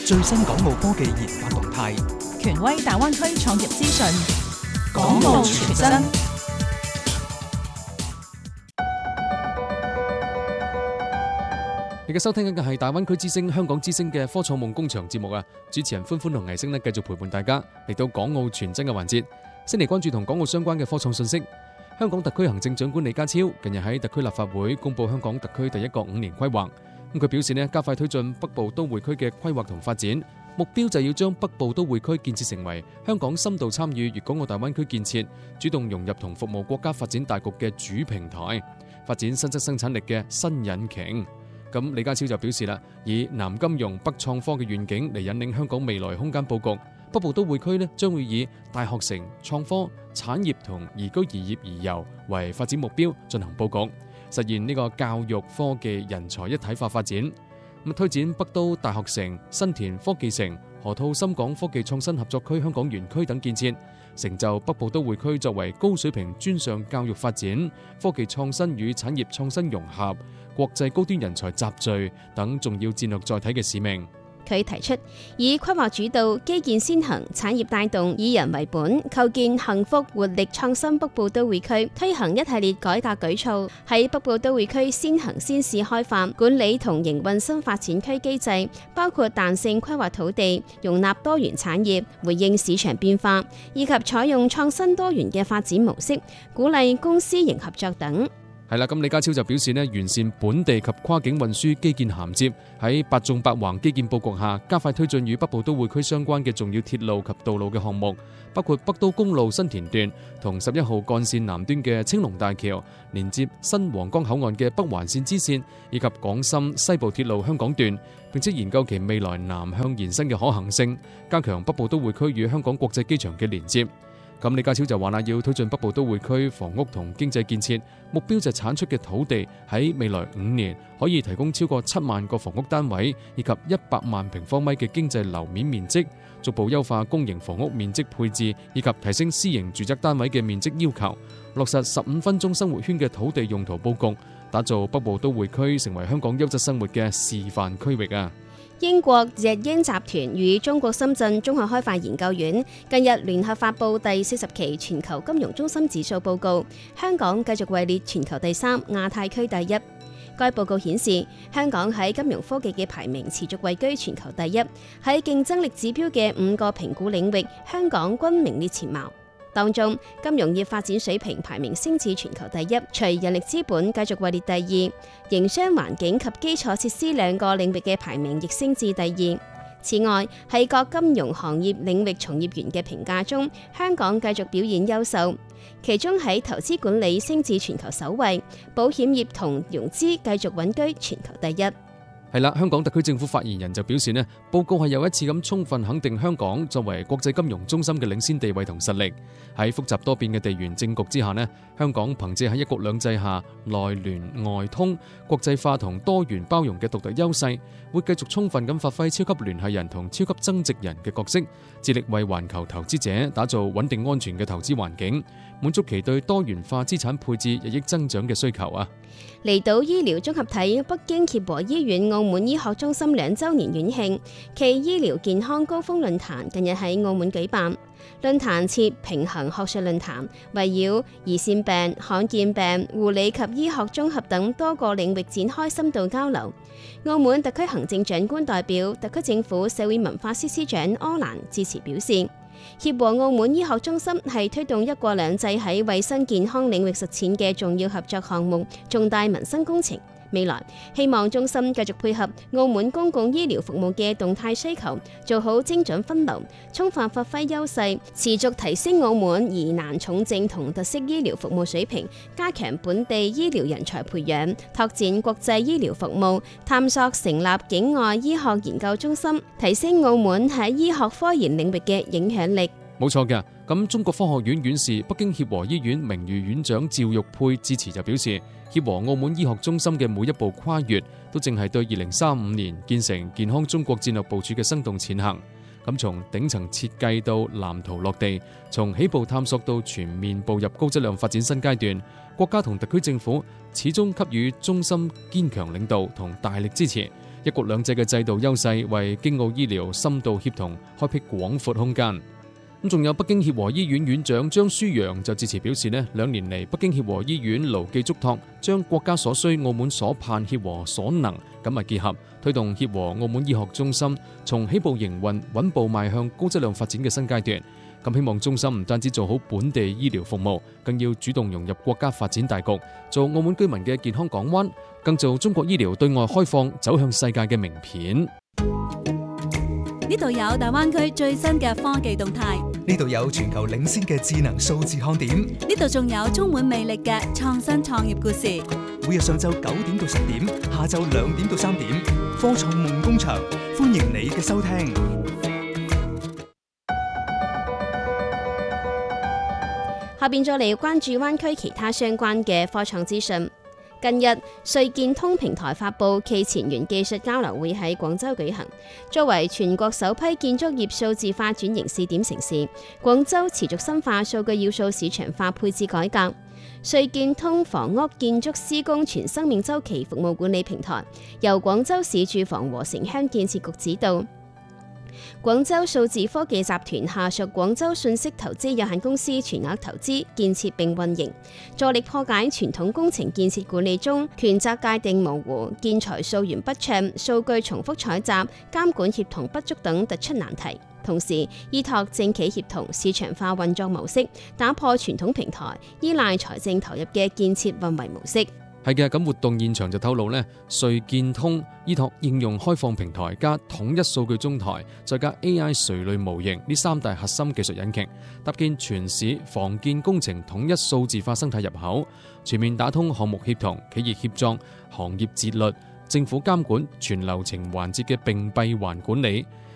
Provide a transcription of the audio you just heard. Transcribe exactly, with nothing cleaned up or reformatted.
最新港澳科技研發動態， 權威大灣區創業資訊， 港澳全真。 而家收聽緊嘅係大灣區之聲、香港之聲嘅科創夢工場節目啊！主持人歡歡同藝聲呢，繼續陪伴大家嚟到港澳全真嘅環節，先嚟關注同港澳相關嘅科創信息。香港特區行政長官李家超近日喺特區立法會公布香港特區第一個五年規劃。咁佢表示呢，加快推進北部都會區嘅規劃同發展，目標就係要將北部都會區建設成為香港深度參與粵港澳大灣區建設、主動融入同服務國家發展大局嘅主平台，發展新質生產力嘅新引擎。咁李家超就表示啦，以南金融北創科嘅願景嚟引領香港未來空間佈局，北部都會區呢將會以大學城、創科、產業同宜居宜業宜遊為發展目標進行佈局，實現呢個教育科技人才一體化發展。咁推展北都大學城、新田科技城、河套深港科技創新合作區香港園區等建設，成就北部都會區作為高水平專上教育發展、科技創新與產業創新融合、國際高端人才集聚等重要戰略載體嘅使命。 佢提出以規劃主導、基建先行、產業帶動、以人為本，構建幸福活力創新北部都會區，推行一系列改革舉措，喺北部都會區先行先試開發、管理同營運新發展區機制，包括彈性規劃土地、容納多元產業、回應市場變化，以及採用創新多元嘅發展模式，鼓勵公私營合作等。 係啦，咁李家超就表示呢，完善本地及跨境運輸基建銜接，喺八縱八橫基建佈局下，加快推進與北部都會區相關嘅重要鐵路及道路嘅項目，包括北都公路新田段同十一號幹線南端嘅青龍大橋，連接新皇崗口岸嘅北環線支線，以及廣深西部鐵路香港段，並且研究其未來南向延伸嘅可行性，加強北部都會區與香港國際機場嘅連接。咁李家超就話啦，要推進北部都會區房屋同經濟建設，目標就係產出嘅土地喺未來五年可以提供超過七萬個房屋單位，以及一百萬平方米嘅經濟樓面面積，逐步優化公營房屋面積配置，以及提升私營住宅單位嘅面積要求，落實十五分鐘生活圈嘅土地用途佈局，打造北部都會區成為香港優質生活嘅示範區域啊！ 英國日英集團與中國深圳綜合開發研究院近日聯合發布第四十期全球金融中心指數報告，香港繼續位列全球第三、亞太區第一。該報告顯示，香港喺金融科技嘅排名持續位居全球第一，喺競爭力指標嘅五個評估領域，香港均名列前茅。當中，金融業發展水平排名升至全球第一，隨人力資本繼續位列第二，營商環境及基礎設施兩個領域嘅排名亦升至第二。此外，喺各金融行業領域從業員嘅評價中，香港繼續表現優秀，其中喺投資管理升至全球首位，保險業同融資繼續穩居全球第一。 係啦，香港特區政府發言人就表示呢，報告係又一次咁充分肯定香港作為國際金融中心嘅領先地位同實力。喺複雜多變嘅地緣政局之下呢，香港憑借喺一國兩制下內聯外通、國際化同多元包容嘅獨特優勢，會繼續充分咁發揮超級聯繫人同超級增值人嘅角色，致力為環球投資者打造穩定安全嘅投資環境，滿足其對多元化資產配置日益增長嘅需求啊！ 離島醫療綜合體北京協和醫院澳門醫學中心兩週年院慶暨醫療健康高峰論壇近日喺澳門舉辦。論壇設平衡學術論壇，圍繞胰腺病、罕見病、護理及醫學綜合等多個領域展開深度交流。澳門特區行政長官代表特區政府社會文化司司長柯蘭致辭表示，協和澳門醫學中心係推動一國兩制喺衛生健康領域實踐嘅重要合作項目、重大民生工程。未來希望中心繼續配合澳門公共醫療服務嘅動態需求，做好精準分流，充分發揮優勢，持續提升澳門疑難重症同特色醫療服務水平，加強本地醫療人才培養，拓展國際醫療服務，探索成立境外醫學研究中心，提升澳門喺醫學科研領域嘅影響力。 冇錯嘅，咁中國科學院院士、北京協和醫院名譽院長趙玉佩致辭就表示，協和澳門醫學中心嘅每一步跨越，都正係對二零三五年建成健康中國戰略部署嘅生動踐行。咁從頂層設計到藍圖落地，從起步探索到全面步入高質量發展新階段，國家同特區政府始終給予中心堅強領導同大力支持，一一國兩制嘅制度優勢為京澳醫療深度協同開闢廣闊空間。咁仲有北京協和醫院院長張舒陽就致辭表示呢，兩年嚟北京協和醫院牢記囑託，將國家所需、澳門所盼協和所能緊密結合，推動協和澳門醫學中心從起步營運穩步邁向高質量發展嘅新階段。咁希望中心唔單止做好本地醫療服務，更要主動融入國家發展大局，做澳門居民嘅健康港灣，更做中國醫療對外開放走向世界嘅名片。 呢度有大灣區最新嘅科技動態， 呢度有全球領先嘅智能數字看點， 呢度仲有充滿魅力嘅創新創業故事。 每日上晝九點到十點，下晝兩點到三點，科創夢工場，歡迎你嘅收聽。 下邊再嚟關注灣區其他相關嘅科創資訊。近日，瑞建通平台發布暨前沿技術交流會喺廣州舉行。作為全國首批建築業數字化轉型試點城市，廣州持續深化數據要素市場化配置改革。瑞建通房屋建築施工全生命週期服務管理平台，由廣州市住房和城鄉建設局指導。廣州數字科技集團下屬廣州信息投資有限公司全額投資建設並運營，助力破解傳統工程建設管理中權責界定模糊、建材溯源不暢、數據重複採集、監管協同不足等突出難題。同時，依託政企協同市場化運作模式，打破傳統平台依賴財政投入嘅建設運維模式。 係嘅，咁活動現場就透露呢，瑞建通依託應用開放平台加統一數據中台，再加 A I 垂類模型呢三大核心技術引擎，搭建全市房建工程統一數字化生態入口，全面打通項目協同、企業協作、行業節律、政府監管全流程環節嘅並閉環管理。